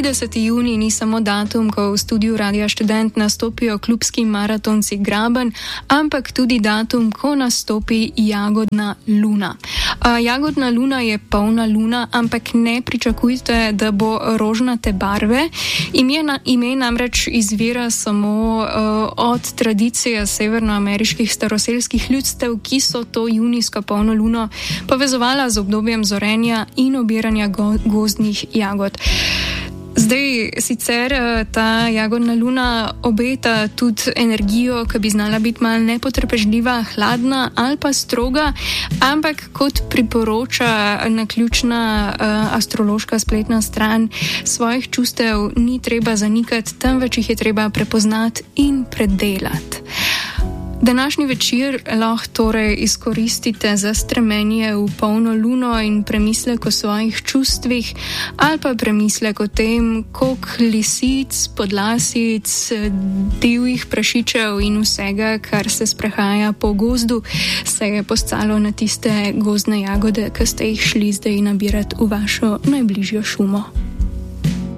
30. junij ni samo datum, ko v studiu Radia Študent nastopijo klubski maratonci Graben, ampak tudi datum, ko nastopi jagodna luna. Jagodna luna je polna luna, ampak ne pričakujte, da bo rožnate barve. Ime namreč izvira samo od tradicije severnoameriških staroselskih ljudstev, ki so to junijsko polno luno povezovala z obdobjem zorenja in obiranja gozdnih jagod. Zdaj, sicer ta jagodna luna obeta tudi energijo, ki bi znala biti malo nepotrpežljiva, hladna ali pa stroga, ampak kot priporoča naključna astrološka spletna stran, svojih čustev ni treba zanikati, temveč jih je treba prepoznati in predelati. Današnji večer lahko torej izkoristite za strmenje v polno luno in premislek o svojih čustvih ali pa premislek o tem, koliko lisic, podlasic, divjih prašičev in vsega, kar se sprehaja po gozdu, se je postalo na tiste gozdne jagode, ki ste jih šli zdaj nabirati v vašo najbližjo šumo.